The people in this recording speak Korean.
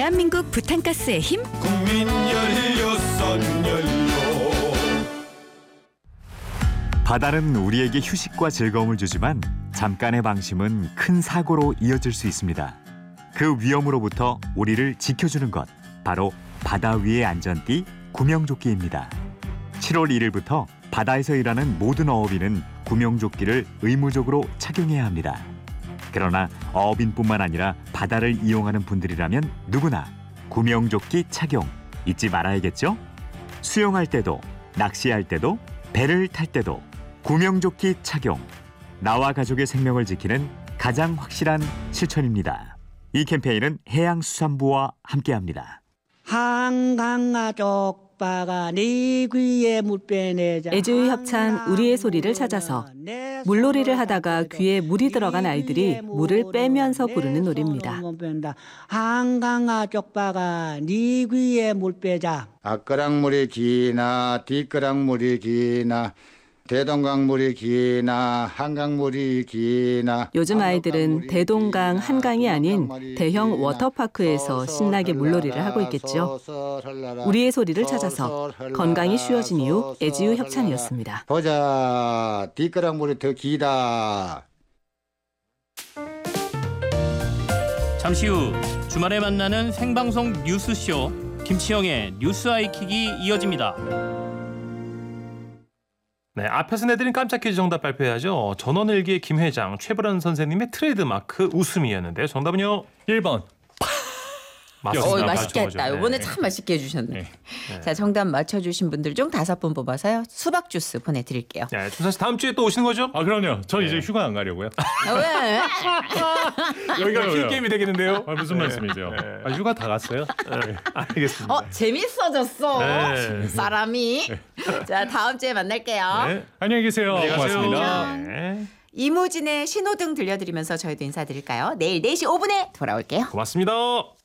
대한민국 부탄가스의 힘 국민 연료. 바다는 우리에게 휴식과 즐거움을 주지만 잠깐의 방심은 큰 사고로 이어질 수 있습니다. 그 위험으로부터 우리를 지켜주는 것, 바로 바다 위의 안전띠 구명조끼입니다. 7월 1일부터 바다에서 일하는 모든 어업인은 구명조끼를 의무적으로 착용해야 합니다. 그러나 어업인뿐만 아니라 바다를 이용하는 분들이라면 누구나 구명조끼 착용 잊지 말아야겠죠? 수영할 때도, 낚시할 때도, 배를 탈 때도 구명조끼 착용. 나와 가족의 생명을 지키는 가장 확실한 실천입니다. 이 캠페인은 해양수산부와 함께합니다. 한강아 쪽바가 네 귀에 물 빼내자. 애주의 협찬 우리의 소리를 찾아서 물놀이를 하다가 귀에 물이 들어간 아이들이 물을 빼면서 부르는 노래입니다. 한강아 쪽바가 네 귀에 물 빼자. 앞가락물이 기나 뒷가락물이 기나 대동강물이 기나 한강물이 기나. 요즘 아이들은 대동강, 한강이 아닌 대형 워터파크에서 신나게 물놀이를 하고 있겠죠. 우리의 소리를 찾아서 건강이 쉬워진 이후 애지유 협찬이었습니다. 보자, 뒷가락물이 더 기다. 잠시 후 주말에 만나는 생방송 뉴스쇼 김치영의 뉴스 아이킥이 이어집니다. 네, 앞에서 내드린 깜짝 퀴즈 정답 발표해야죠. 전원일기의 김 회장, 최불안 선생님의 트레이드마크 웃음이었는데요. 정답은요? 1번. 맞습니다. 맛있겠다. 네. 이번에 참 맛있게 해주셨네. 네. 자, 정답 맞춰주신 분들 중 5분 뽑아서요. 수박 주스 보내드릴게요. 네, 준사 씨 다음 주에 또 오시는 거죠? 아, 그럼요. 전 이제 휴가 안 가려고요. 왜? 여기가 퀴즈 게임이 되겠는데요? 아, 무슨 말씀이죠? 아, 휴가 다 갔어요? 네, 알겠습니다. 재밌어졌어. 네. 사람이. 자, 다음 주에 만날게요. 네. 안녕히 계세요. 고맙습니다. 네. 이무진의 신호등 들려드리면서 저희도 인사드릴까요? 내일 4시 5분에 돌아올게요. 고맙습니다.